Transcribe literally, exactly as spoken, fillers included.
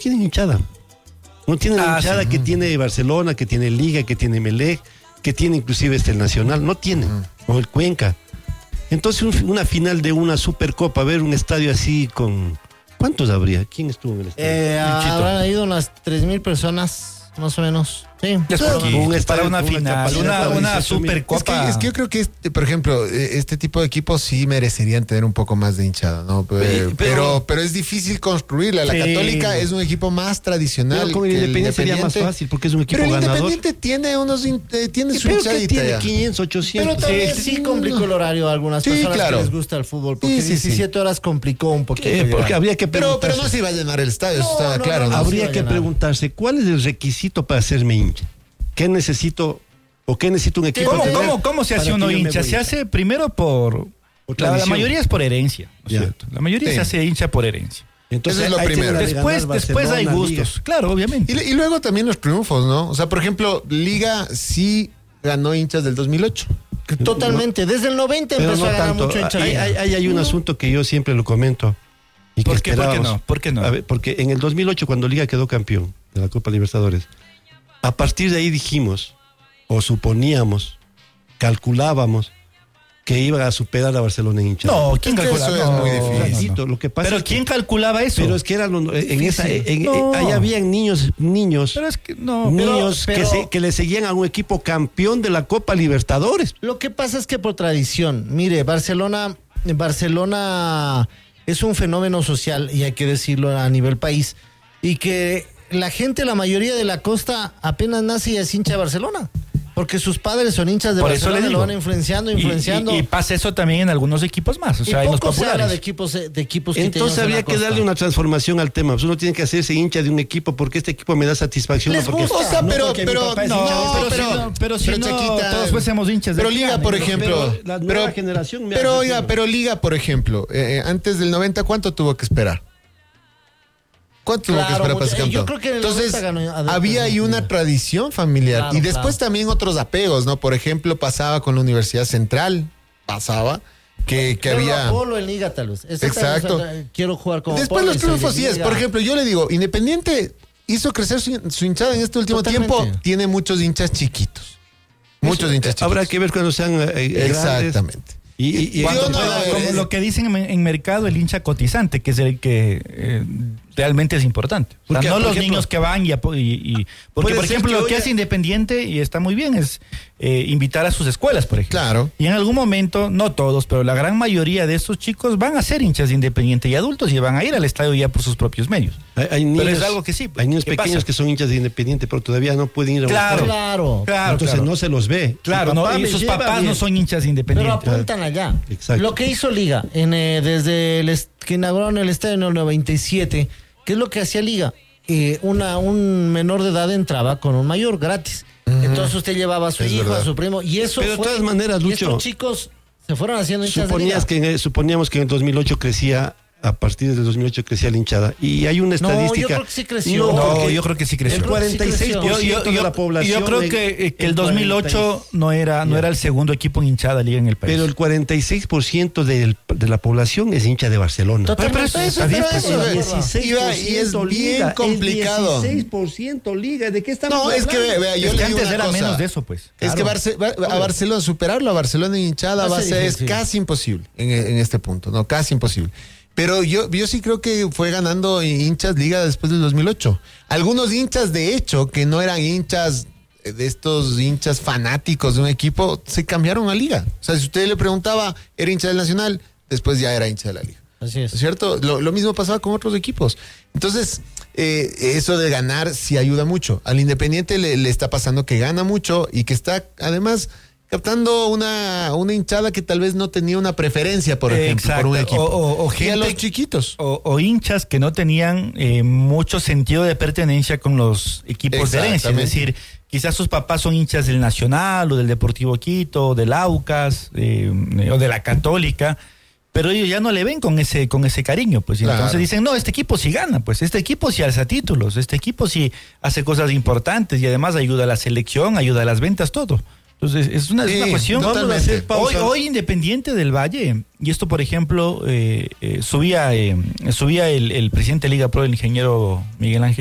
tienen hinchada. No tienen la Ah, hinchada sí. que tiene Barcelona, que tiene Liga, que tiene Melec, que tiene inclusive este el Nacional. No tienen. O el Cuenca. Entonces un- una final de una Supercopa, ver un estadio así con... ¿Cuántos habría? ¿Quién estuvo en el estadio? Eh, Luchito. habrán ido unas tres mil personas, más o menos. Sí. Es Pero- poquito. un estadio para una con una final, capacidad una, para una dieciocho mil. Es supercopa. que, es que yo creo que, este, por ejemplo, eh, este tipo de equipos sí merecerían tener un poco más de hinchada, ¿no? Pero, Pero- pero, pero es difícil construirla. La Sí. Católica es un equipo más tradicional. Pero con el que Independiente sería más Independiente. fácil porque es un equipo Pero el ganador. Independiente tiene unos in- eh, tiene su Pero que hinchadita tiene ya. quinientos, ochocientos. Pero también Sí, sí, sí, complicó no. el horario a algunas Sí, personas claro. que les gusta el fútbol. Porque Sí, sí, sí. diecisiete horas complicó un poquito. Eh, porque llegar. habría que Pero, pero preguntarse. no se iba a llenar el estadio, eso No, estaba no, claro. no, ¿no? no. Habría Sí, que ganar. preguntarse cuál es el requisito para hacerme hincha. ¿Qué necesito o qué necesito un equipo? ¿Cómo, tener cómo, cómo se para hace que uno yo me hincha? voy Se hace primero por... Por La, la tradición. mayoría es por herencia, ¿no es Ya. cierto? La mayoría Sí. se hace hincha por herencia. Entonces, Eso es lo ahí tiene primero. la de Después, ganar después hay Barcelona, gustos. Liga. Claro, obviamente. Y, y luego también los triunfos, ¿no? O sea, por ejemplo, Liga sí ganó hinchas del dos mil ocho. Totalmente. Desde el noventa Pero empezó no a ganar tanto. mucho hincha. Hay, Liga. hay, hay, hay un asunto que yo siempre lo comento. Y que ¿Por qué, por qué esperábamos. no? ¿Por qué no? A ver, porque en el dos mil ocho, cuando Liga quedó campeón de la Copa Libertadores, a partir de ahí dijimos, o suponíamos, calculábamos, que iba a superar a Barcelona en hinchada. No, ¿quién Es que calcula? eso es No, muy difícil. no, no. Repito, lo que pasa Pero es que- ¿quién calculaba eso? Pero es que eran los- en esa, en- No. ahí habían niños, niños, Pero es que no. pero- niños pero- que, se- que le seguían a un equipo campeón de la Copa Libertadores. Lo que pasa es que por tradición, mire, Barcelona, Barcelona es un fenómeno social, y hay que decirlo a nivel país, y que la gente, la mayoría de la costa, apenas nace y es hincha de Barcelona. Porque sus padres son hinchas de Por eso Barcelona le y digo. lo van influenciando, Y- y- influenciando. Y, pasa eso también en algunos equipos más, o sea, y en los poco se habla de populares. equipos, eh, de equipos quiteños Entonces en habría la que costa. darle una transformación al tema. Pues uno tiene que hacerse hincha de un equipo porque este equipo me da satisfacción. Les no porque, gusta. O sea, no pero, porque mi pero, papá es no, hincha de No, este pero, pero, si no, pero si pero no, Chaquita, todos fuésemos hinchas de Pero Liga, Cali, por ¿no? ejemplo. Pero la nueva pero- generación me Pero hace oiga, decirlo. pero Liga, por ejemplo, eh, eh, antes del noventa, ¿cuánto tuvo que esperar? ¿Cuánto tuvo que Claro, esperar para ser mucho- yo campeón? creo que en el Entonces, noventa ganó a- había ahí una tradición familiar. Claro, y después claro. también otros apegos, ¿no? Por ejemplo, pasaba con la Universidad Central, pasaba, que, que Pero había... Apolo en Liga, tal vez. Ese Exacto. tal vez, quiero jugar como Después Apolo los y soy de triunfos sí es. Liga. Por ejemplo, yo le digo, Independiente hizo crecer su, su hinchada en este último Totalmente. tiempo. Tiene muchos hinchas chiquitos. Muchos Eso, hinchas chiquitos. Habrá que ver cuando sean eh, grandes. Exactamente. Y, y- y- Cuando Cuando no, pueda- a ver, como es- lo que dicen en, en mercado, el hincha cotizante, que es el que eh, realmente es importante. O sea, Porque, no por los ejemplo, niños que van y, apo- y- y- porque puede por ser ejemplo que lo que hoy- hace Independiente y está muy bien es eh, invitar a sus escuelas, por ejemplo. Claro. Y en algún momento, no todos, pero la gran mayoría de estos chicos van a ser hinchas de Independiente y adultos y van a ir al estadio ya por sus propios medios. hay, hay niños, Pero es algo que sí, pues, hay niños ¿qué pequeños pasa? que son hinchas de Independiente, pero todavía no pueden ir a un Claro. estadio. Claro. Claro, Entonces claro. no se los ve. Claro, Mi ¿no? papá Y me sus lleva papás no bien. son hinchas de Pero Independiente. apuntan allá. Exacto. Lo que hizo Liga en, eh, desde el est- que inauguraron el estadio en el noventa y siete, ¿qué es lo que hacía Liga? Eh, una, un menor de edad entraba con un mayor gratis. Entonces usted llevaba a su Es hijo, verdad. a su primo, y eso Pero de fue. todas maneras, y Lucho, estos chicos se fueron haciendo hinchas de Suponías Liga. que en el- suponíamos que en el dos mil ocho crecía, a partir del dos mil ocho crecía la hinchada. Y hay una No, estadística. yo creo que sí creció. No, No, porque yo creo que sí creció. El cuarenta y seis por Yo, ciento yo- de la yo- población. yo creo en- que, eh, que el el dos mil ocho no era, no Ya. era el segundo equipo en hinchada liga en el país. Pero el cuarenta y seis por ciento del- de la población es hincha de Barcelona. Totalmente. Pero- pero eso está bien, Pero pues, eso, el dieciséis. Iba- y es bien complicado. El dieciséis por ciento liga. ¿De qué estamos No, es que hablando? vea, vea, yo Es le que digo antes una era cosa. menos de eso, pues. Es que Claro. Barce- va- a Barcelona, superarlo a Barcelona en hinchada Va va a a ser ser es difícil. casi imposible en, en este punto, ¿no? Casi imposible. Pero yo, yo sí creo que fue ganando hinchas liga después del dos mil ocho. Algunos hinchas, de hecho, que no eran hinchas de estos hinchas fanáticos de un equipo, se cambiaron a liga. O sea, si usted le preguntaba, ¿era hincha del Nacional? Después ya era hincha de la liga. Así es. ¿Cierto? Lo, lo mismo pasaba con otros equipos. Entonces, eh, eso de ganar sí ayuda mucho. Al Independiente le, le está pasando que gana mucho y que está, además, captando una, una hinchada que tal vez no tenía una preferencia, por ejemplo, Exacto. por un equipo. O- o- o y a gente- los chiquitos. O, o hinchas que no tenían eh, mucho sentido de pertenencia con los equipos de herencia. Es Exactamente. decir, quizás sus papás son hinchas del Nacional o del Deportivo Quito, o del Aucas eh, o de la Católica, pero ellos ya no le ven con ese, con ese cariño, pues. Y Claro. entonces dicen, no, este equipo sí gana, pues, este equipo sí alza títulos, este equipo sí hace cosas importantes y además ayuda a la selección, ayuda a las ventas, todo. Entonces, es una, es Sí, una cuestión. totalmente. Vamos a hacer pausa. Hoy, hoy Independiente del Valle, y esto, por ejemplo, eh, eh, subía, eh, subía el, el presidente de Liga Pro, el ingeniero Miguel Ángel